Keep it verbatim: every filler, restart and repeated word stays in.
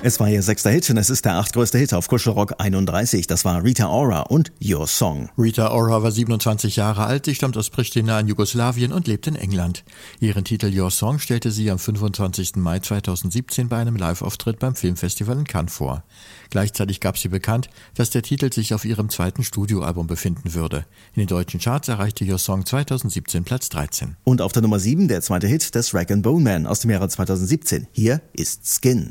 Es war ihr sechster Hit und es ist der achtgrößte Hit auf Kuschelrock einunddreißig. Das war Rita Ora und Your Song. Rita Ora war siebenundzwanzig Jahre alt, sie stammt aus Pristina in Jugoslawien und lebt in England. Ihren Titel Your Song stellte sie am fünfundzwanzigsten Mai zweitausendsiebzehn bei einem Live-Auftritt beim Filmfestival in Cannes vor. Gleichzeitig gab sie bekannt, dass der Titel sich auf ihrem zweiten Studioalbum befinden würde. In den deutschen Charts erreichte Your Song zweitausendsiebzehn Platz dreizehn. Und auf der Nummer sieben der zweite Hit des Rag and Bone Man aus dem Jahre zweitausendsiebzehn. Hier ist Skin.